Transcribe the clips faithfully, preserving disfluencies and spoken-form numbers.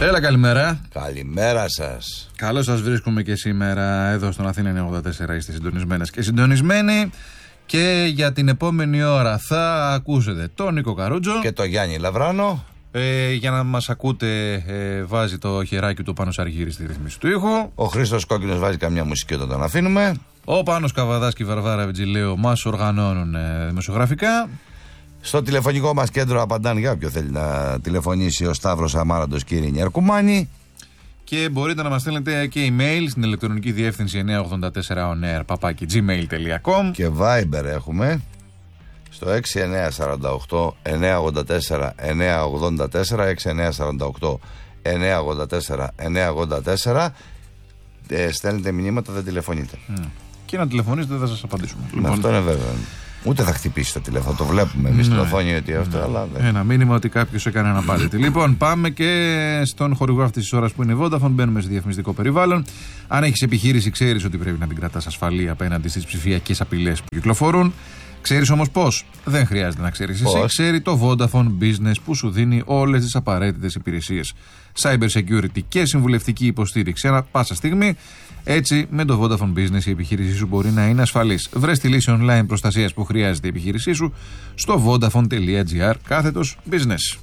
Έλα, καλημέρα. Καλημέρα σας. Καλώς σας βρίσκουμε και σήμερα εδώ στον Αθήνα ενενήντα τέσσερα. Είστε συντονισμένες και συντονισμένοι. Και για την επόμενη ώρα θα ακούσετε τον Νίκο Καρούτζο και τον Γιάννη Λαβράνο. Ε, για να μας ακούτε, ε, βάζει το χεράκι του Πάνος Αργύρης στη ρύθμιση του ήχου. Ο Χρήστος Κόκκινος βάζει καμιά μουσική όταν τον αφήνουμε. Ο Πάνος Καβαδάς και η Βαρβάρα Βιτζιλέου μας οργανώνουν ε, δημοσιογραφικά. Στο τηλεφωνικό μας κέντρο απαντάνε για όποιο θέλει να τηλεφωνήσει ο Σταύρος Αμάραντος και η Ειρήνη Αρκουμάνη. Και μπορείτε να μας στέλνετε και email στην ηλεκτρονική διεύθυνση εννιακόσια ογδόντα τέσσερα onair παπάκι τζι μέιλ τελεία κομ. Και Viber έχουμε στο έξι εννιά τέσσερα οκτώ εννιά ογδόντα τέσσερα εννιά ογδόντα τέσσερα έξι εννιά τέσσερα οκτώ εννιά ογδόντα τέσσερα εννιά ογδόντα τέσσερα. Ε, στέλνετε μηνύματα, δεν τηλεφωνείτε. Mm. Και να τηλεφωνήσετε δεν θα σας απαντήσουμε. Ναι, λοιπόν, αυτό είναι βέβαιο. Ούτε θα χτυπήσει το τηλέφωνο, το βλέπουμε εμείς στην οθόνη ότι αυτό, ναι. Αλλά δεν... Ένα μήνυμα ότι κάποιος έκανε ένα απάντητη. Λοιπόν, πάμε και στον χορηγό αυτής της ώρας που είναι η Vodafone. Μπαίνουμε σε διαφημιστικό περιβάλλον. Αν έχεις επιχείρηση, ξέρεις ότι πρέπει να την κρατάς ασφαλή απέναντι στις ψηφιακές απειλές που κυκλοφορούν. Ξέρεις όμως πώς? Δεν χρειάζεται να ξέρεις εσύ. Ξέρει το Vodafone Business που σου δίνει όλες τις απαραίτητες υπηρεσίες. Cyber security και συμβουλευτική υποστήριξη ανά πάσα στιγμή. Έτσι, με το Vodafone Business η επιχείρησή σου μπορεί να είναι ασφαλής. Βρες τη λύση online προστασίας που χρειάζεται η επιχείρησή σου στο vodafone.gr κάθετος business.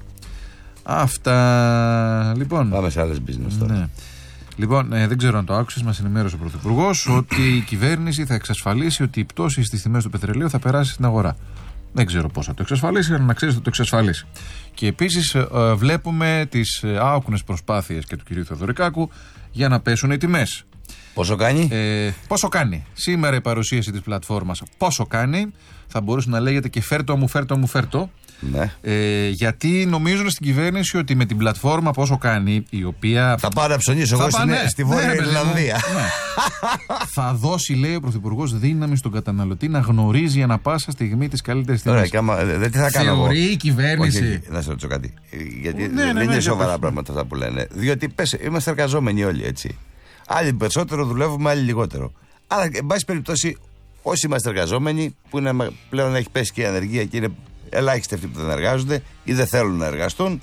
Αυτά. Λοιπόν. Πάμε σε άλλες business τώρα. Ναι. Λοιπόν, ε, δεν ξέρω αν το άκουσες, μας ενημέρωσε ο Πρωθυπουργός ότι η κυβέρνηση θα εξασφαλίσει ότι η πτώση στις τιμές του πετρελαίου θα περάσει στην αγορά. Δεν ξέρω πώς θα το εξασφαλίσει, αλλά να ξέρεις θα το εξασφαλίσει. Και επίσης ε, ε, βλέπουμε τις ε, άοκνες προσπάθειες και του κυρίου Θεοδωρικάκου για να πέσουν οι τιμές. Πόσο κάνει? Ε, πόσο κάνει. Σήμερα η παρουσίαση της πλατφόρμας πόσο κάνει θα μπορούσε να λέγεται και φέρτο μου, φέρτο μου, φέρτο. Ναι. Ε, γιατί νομίζουν στην κυβέρνηση ότι με την πλατφόρμα πόσο κάνει, η οποία. Θα πάω να ψωνίσω εγώ στην, ναι, στη Βόρεια ναι, Ιρλανδία. Ναι. Θα δώσει, λέει ο Πρωθυπουργός, δύναμη στον καταναλωτή να γνωρίζει ανά πάσα στιγμή τις καλύτερες τιμές. Ωραία, κάμα, δεν τι θα κάνω. Θεωρεί εγώ. η κυβέρνηση. Όχι, να σε ρωτήσω κάτι. Γιατί ναι, δεν ναι, ναι, είναι ναι, σοβαρά ναι, πράγματα αυτά που λένε. Διότι πες, είμαστε εργαζόμενοι όλοι έτσι. Άλλοι περισσότερο δουλεύουμε, άλλοι λιγότερο. Αλλά, εν πάση περιπτώσει, όσοι είμαστε εργαζόμενοι, που είναι, πλέον έχει πέσει και η ανεργία και είναι ελάχιστοι αυτοί που δεν εργάζονται ή δεν θέλουν να εργαστούν,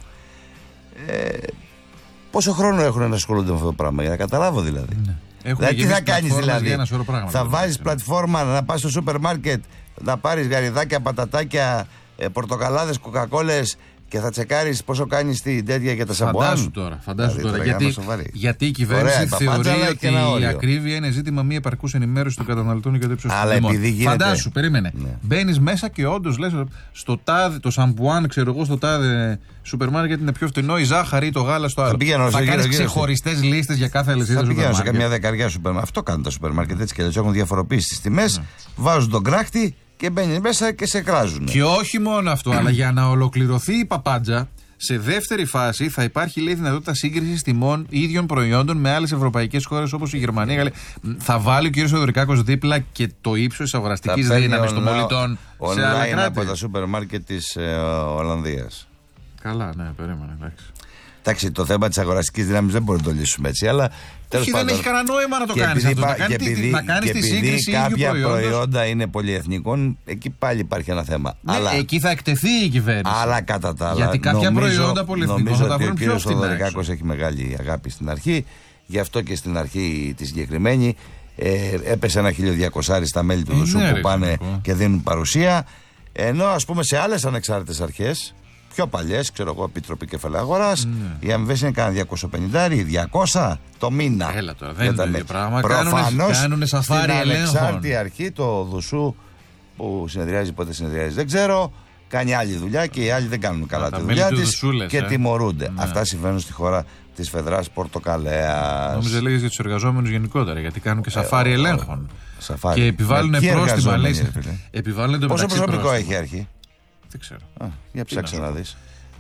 ε, πόσο χρόνο έχουν να ασχολούνται με αυτό το πράγμα, για να καταλάβω δηλαδή. Ναι. Δηλαδή, τι θα κάνεις δηλαδή? Θα βάζεις πλατφόρμα να πας στο σούπερ μάρκετ, να πάρεις γαριδάκια, πατατάκια, ε, πορτοκαλάδες, κοκακόλες και θα τσεκάρεις πόσο κάνεις την τέτοια για τα σαμπουάν. Φαντάσου τώρα, φαντάσου δηλαδή, τώρα γιατί, γιατί η κυβέρνηση Ωραία, θεωρεί ότι η ακρίβεια είναι ζήτημα μη επαρκούς ενημέρωσης των καταναλωτών για το ύψος των τιμών. Γίνεται... Φαντάσου, περίμενε. Ναι. Μπαίνεις μέσα και όντως λες στο τάδε, το σαμπουάν, ξέρω εγώ, στο τάδε σούπερ μάρκετ είναι πιο φτηνό, η ζάχαρη ή το γάλα στο άλλο. Θα, θα κάνεις ξεχωριστές λίστες για κάθε αλυσίδα σούπερ μάρκετ. Θα πηγαίνω σε καμιά δεκαριά σούπερ μάρκετ. Αυτό κάνουν τα σούπερ μάρκετ έτσι και έτσι έχουν διαφοροποιήσει τις τιμές, βάζουν τον κράχτη και μπαίνει μέσα και σε κράζουν. Και όχι μόνο αυτό, αλλά για να ολοκληρωθεί η παπάντζα, σε δεύτερη φάση θα υπάρχει, λέει, δυνατότητα σύγκρισης τιμών ίδιων προϊόντων με άλλες ευρωπαϊκές χώρες όπως η Γερμανία. Η θα βάλει ο κ. Θεοδωρικάκος δίπλα και το ύψος της αγοραστικής δύναμης των πολιτών σε άλλα κράτη. Από τα σούπερ μάρκετ της ε, Ολλανδίας. Καλά, ναι, περίμενε, εντάξει. Εντάξει, το θέμα της αγοραστικής δύναμης δεν μπορούμε να το λύσουμε έτσι, αλλά τέλος πάντων. Δεν έχει κανένα νόημα να το κάνεις αυτό. Και επειδή, να κάνεις τη σύγκριση κάποια προϊόντα είναι πολυεθνικών, εκεί πάλι υπάρχει ένα θέμα. Ναι, αλλά, εκεί θα εκτεθεί η κυβέρνηση. Αλλά κατά τα άλλα. Γιατί κάποια νομίζω, προϊόντα πολυεθνικών θα τα βρουν πιο φθηνά. Νομίζω ότι ο κ. Θεοδωρικάκος έχει μεγάλη αγάπη στην αρχή, γι' αυτό και στην αρχή τη συγκεκριμένη ε, έπεσε ένα χίλιο διακόσια στα μέλη του ε, Δουσού ναι, που πάνε ρε, και δίνουν παρουσία. Ενώ ας πούμε σε άλλες ανεξάρτητες αρχές, πιο παλιές, ξέρω εγώ, Επιτροπή Κεφαλαίου Αγοράς, ναι. Οι αμοιβές είναι κανένα διακόσια πενήντα, διακόσια το μήνα. Έλα τώρα, δεν είναι το ίδιο πράγμα. Προφανώς κάνουν σαφάρι ελέγχων. Στην ανεξάρτητη αρχή, το Δουσού που συνεδριάζει, πότε συνεδριάζει, δεν ξέρω, κάνει άλλη δουλειά και οι άλλοι δεν κάνουν καλά τη δουλειά της και ε. τιμωρούνται. Ναι. Αυτά συμβαίνουν στη χώρα της Φεδράς Πορτοκαλέας. Νόμιζα λέγες για τους εργαζόμενους γενικότερα, γιατί κάνουν και σαφάρι ε, ελέγχων. Σαφάρι. Και επιβάλλουν πρόστιμα. Πόσο προσωπικό έχει η αρχή? Δεν ξέρω. Α, για ψάξε να δεις.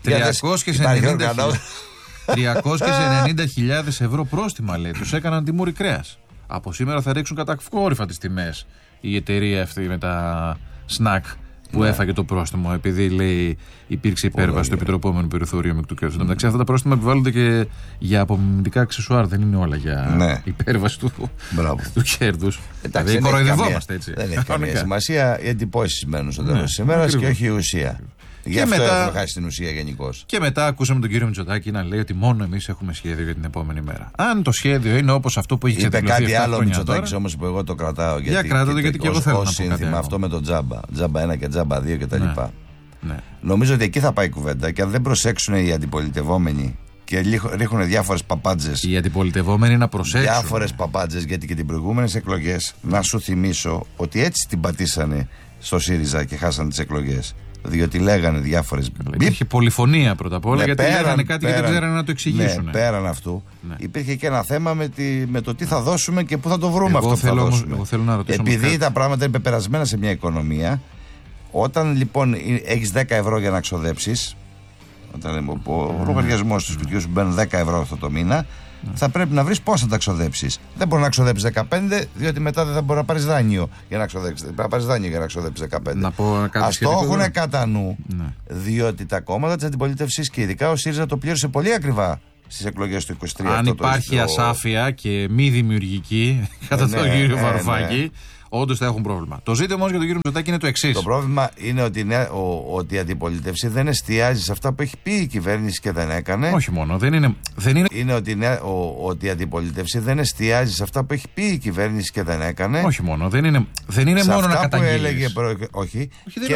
τριακόσιες ενενήντα χιλιάδες ευρώ πρόστιμα, λέει. Τους έκαναν τιμούρι κρέας. Από σήμερα θα ρίξουν κατακόρυφα τις τιμές η εταιρεία αυτή με τα σνακ που ναι. έφαγε το πρόστιμο, επειδή λέει υπήρξε υπέρβαση του επιτροπόμενου περιθωρίου μεικτού κέρδους. Εντάξει, αυτά τα πρόστιμα επιβάλλονται και για απομιμητικά αξεσουάρ, δεν είναι όλα για ναι. υπέρβαση του, του κέρδους. Εντάξει, δηλαδή, κοροϊδευόμαστε έτσι. Δεν έχει καμία σημασία. Οι εντυπώσεις μένουν στο τέλος της ημέρας και όχι η ουσία. Γι' αυτό μετά, έχουμε χάσει την ουσία γενικώς. Και μετά ακούσαμε τον κύριο Μητσοτάκη να λέει ότι μόνο εμείς έχουμε σχέδιο για την επόμενη μέρα. Αν το σχέδιο είναι όπως αυτό που έχει ξεκινήσει. Είπε κάτι άλλο ο Μητσοτάκης όμως που εγώ το κρατάω. Για κράτο το, γιατί και εγώ θέλω να πω σύνθημα αυτό με το τζάμπα. Τζάμπα ένα και τζάμπα δύο κτλ. Ναι. Ναι. Νομίζω ότι εκεί θα πάει η κουβέντα και αν δεν προσέξουν οι αντιπολιτευόμενοι και ρίχνουν διάφορες παπάντζες. Οι αντιπολιτευόμενοι να προσέξουν. Διάφορες παπάντζες, γιατί και τις προηγούμενες εκλογές, να σου θυμίσω ότι έτσι την πατήσανε στο ΣΥΡΙΖΑ και χάσανε τις εκλογές. Διότι λέγανε διάφορες. Υπήρχε πολυφωνία πρώτα απ' όλα, ναι, γιατί πέραν, λέγανε κάτι πέραν, και δεν ξέρανε να το εξηγήσουν. Ναι, πέραν αυτού, ναι. Υπήρχε και ένα θέμα με, τη, με το τι θα δώσουμε και πού θα το βρούμε. Εγώ αυτό θέλω, που θα όμως, δώσουμε. Εγώ θέλω να ρωτήσω Επειδή κάτι. Τα πράγματα είναι πεπερασμένα σε μια οικονομία, όταν λοιπόν έχεις δέκα ευρώ για να ξοδέψεις, όταν ο λογαριασμός του σπιτιού σου μπαίνουν δέκα ευρώ αυτό το μήνα, ναι. Θα πρέπει να βρεις πώς θα τα ξοδέψεις. Δεν μπορεί να ξοδέψεις δεκαπέντε, διότι μετά δεν θα μπορεί να πάρεις δάνειο για να ξοδέψεις. Πρέπει να πάρεις δάνειο για να ξοδέψεις δεκαπέντε. Ας το έχουν κατά νου, ναι. Διότι τα κόμματα της αντιπολίτευσης και ειδικά ο ΣΥΡΙΖΑ το πλήρωσε πολύ ακριβά στις εκλογές του είκοσι τρία. Αν υπάρχει το... ασάφεια και μη δημιουργική κατά ναι, τον κύριο ναι, Βαρουφάκη, ναι. Όντως θα έχουν πρόβλημα. Το ζήτημα όμως για τον κύριο Μητσοτάκη είναι το εξής. Το πρόβλημα είναι ότι, ναι, ο, ότι η αντιπολίτευση δεν εστιάζει σε αυτά που έχει πει η κυβέρνηση και δεν έκανε. Όχι μόνο. Δεν είναι. Δεν είναι... είναι ότι, ναι, ο, ότι η αντιπολίτευση δεν εστιάζει σε αυτά που έχει πει η κυβέρνηση και δεν έκανε. Όχι μόνο. Δεν είναι, δεν είναι σε μόνο αυτά να καταγγείλεις. Που έλεγε προ... Όχι. Όχι